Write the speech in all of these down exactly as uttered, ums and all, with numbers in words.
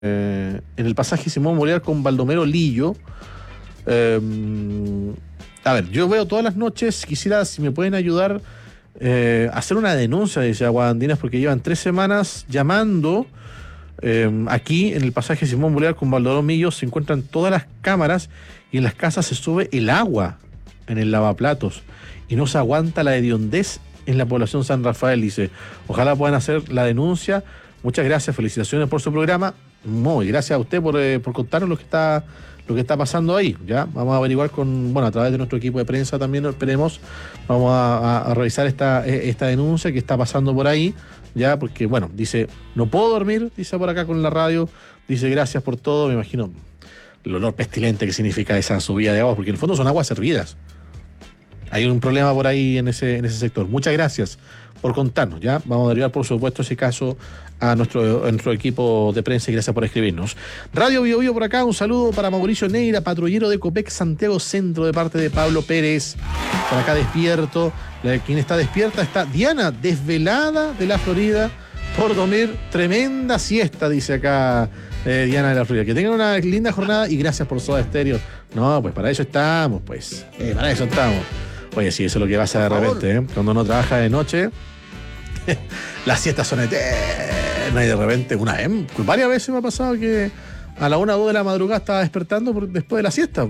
Eh, en el pasaje Simón Bolívar con Baldomero Lillo. Eh, a ver, yo veo todas las noches, quisiera si me pueden ayudar eh, a hacer una denuncia, dice Aguadandinas, porque llevan tres semanas llamando. Eh, aquí en el pasaje Simón Bolívar con Baldomero Lillo se encuentran todas las cámaras y en las casas se sube el agua en el lavaplatos y no se aguanta la hediondez en la población San Rafael, dice. Ojalá puedan hacer la denuncia. Muchas gracias, felicitaciones por su programa. Muy gracias a usted por, eh, por contarnos lo que está lo que está pasando ahí. Ya vamos a averiguar con, bueno, a través de nuestro equipo de prensa también, esperemos, vamos a, a, a revisar esta, esta denuncia que está pasando por ahí, ya, porque, bueno, dice, no puedo dormir, dice por acá con la radio, dice gracias por todo, me imagino el olor pestilente que significa esa subida de agua, porque en el fondo son aguas servidas. Hay un problema por ahí en ese, en ese sector. Muchas gracias por contarnos, ¿ya? Vamos a derivar, por supuesto, ese caso a nuestro, a nuestro equipo de prensa y gracias por escribirnos. Radio Bio Bio por acá, un saludo para Mauricio Neira, patrullero de Copec Santiago Centro, de parte de Pablo Pérez. Por acá despierto. La, quien está despierta está Diana, desvelada de la Florida por dormir tremenda siesta, dice acá eh, Diana de la Florida. Que tengan una linda jornada y gracias por Soda Stereo. No, pues para eso estamos, pues. Eh, para eso estamos. Oye, sí, eso es lo que pasa de repente, ¿eh? Cuando uno trabaja de noche, las siestas son eternas y de repente, una vez, varias veces me ha pasado que a la una o dos de la madrugada estaba despertando por, después de la siesta.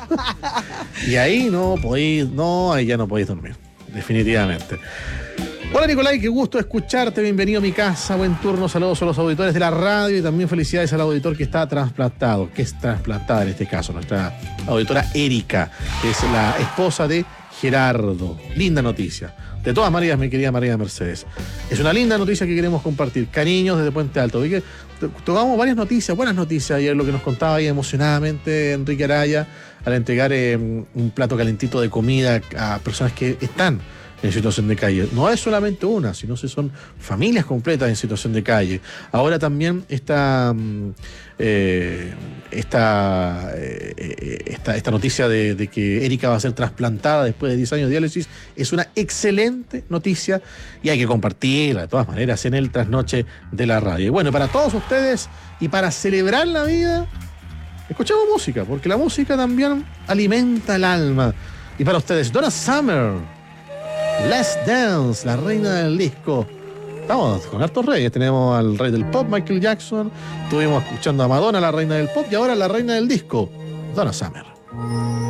Y ahí no podéis, no, ahí ya no podéis dormir, definitivamente. Hola Nicolai, qué gusto escucharte, bienvenido a mi casa, buen turno, saludos a los auditores de la radio y también felicidades al auditor que está trasplantado, que es trasplantada en este caso, nuestra auditora Erika, que es la esposa de Gerardo. Linda noticia. De todas maneras, mi querida María Mercedes, es una linda noticia que queremos compartir. Cariños desde Puente Alto. Vi que tocamos varias noticias, buenas noticias ayer, lo que nos contaba ahí emocionadamente Enrique Araya al entregar eh, un plato calentito de comida a personas que están en situación de calle. No es solamente una, sino que son familias completas en situación de calle. Ahora también esta eh, esta, eh, esta, esta noticia de, de que Erika va a ser trasplantada después de diez años de diálisis es una excelente noticia y hay que compartirla de todas maneras en el trasnoche de la radio. Y bueno, para todos ustedes y para celebrar la vida, escuchamos música, porque la música también alimenta el alma. Y para ustedes, Donna Summer, Let's Dance, la reina del disco. Estamos con hartos reyes. Tenemos al rey del pop, Michael Jackson. Estuvimos escuchando a Madonna, la reina del pop. Y ahora la reina del disco, Donna Summer.